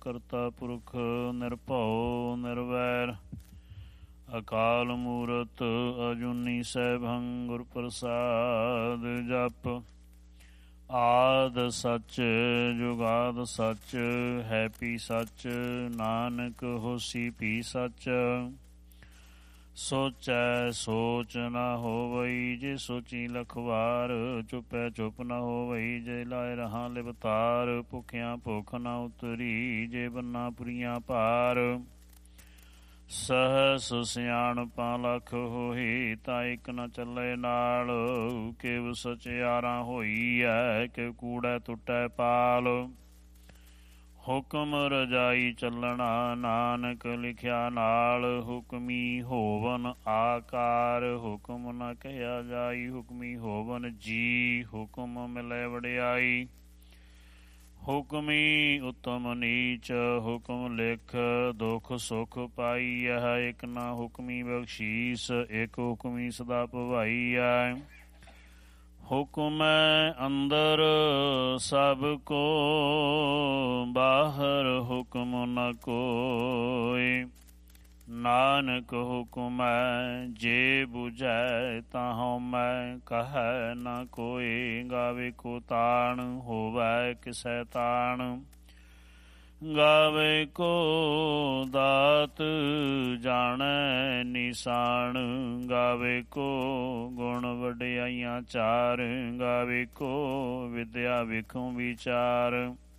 ਕਰਤਾ ਪੁਰਖ ਨਿਰਭਉ ਨਿਰਵੈਰ ਅਕਾਲ ਮੂਰਤ ਅਜੂਨੀ ਸੈਭੰ ਗੁਰ ਪ੍ਰਸਾਦ ਜਪ ਆਦ ਸੱਚ ਜੁਗਾਦ ਸੱਚ ਹੈ ਪੀ ਸੱਚ ਨਾਨਕ ਹੋਸੀ ਪੀ ਸੱਚ ਸੋਚੈ ਸੋਚ ਨਾ ਹੋਵਈ ਜੇ ਸੋਚੀ ਲਖਵਾਰ ਚੁਪੈ ਚੁਪ ਨਾ ਹੋਵਈ ਜੇ ਲਾਇ ਰਹਾ ਲਿਵਤਾਰ ਭੁਖਿਆ ਭੁਖ ਨਾ ਉਤਰੀ ਜੇ ਬੰਨਾ ਪੁਰੀਆਂ ਭਾਰ ਸਹਸ ਸਿਆਣਪਾਂ ਲੱਖ ਹੋਈ ਤਾਂ ਇੱਕ ਨ ਚੱਲੇ ਨਾਲ ਕਿਵ ਸਚਿਆਰਾਂ ਹੋਈ ਐ ਕਿ ਕੂੜੈ ਟੁੱਟੈ ਪਾਲ ਹੁਕਮ ਰਜਾਈ ਚੱਲਣਾ ਨਾਨਕ ਲਿਖਿਆ ਨਾਲ ਹੁਕਮੀ ਹੋਵਨ ਆਕਾਰ ਹੁਕਮ ਨ ਕਹਿਆ ਜਾਈ ਹੁਕਮੀ ਹੋਵਨ ਜੀ ਹੁਕਮ ਮਿਲੇ ਵਡਿਆਈ ਹੁਕਮੀ ਉਤਮ ਨੀਚ ਹੁਕਮ ਲਿਖ ਦੁਖ ਸੁਖ ਪਾਈ ਹੈ ਇੱਕ ਨਾ ਹੁਕਮੀ ਬਖਸ਼ੀਸ ਇੱਕ ਹੁਕਮੀ ਸਦਾ ਭਵਾਈ ਹੈ ਹੁਕਮੈ ਅੰਦਰ ਸਭ ਕੋ ਬਾਹਰ ਹੁਕਮ ਨ ਕੋਈ ਨਾਨਕ ਹੁਕਮੈ ਜੇ ਬੁਝੈ ਤਾਹਉ ਮੈਂ ਕਹੈ ਨ ਕੋਈ ਗਾਵੇ ਕੋ ਤਾਣ ਹੋਵੈ ਕਿਸੈ ਤਾਣ ਗਾਵੇ ਕੋ ਦਾਤ ਜਾਣੈ ਨਿਸ਼ਾਨ ਗਾਵੇ ਕੋ ਗੁਣ ਵਡਿਆਈਆਂ ਚਾਰ ਗਾਵੇ ਕੋ ਵਿਦਿਆ ਵਿਖੁ ਵਿਚਾਰ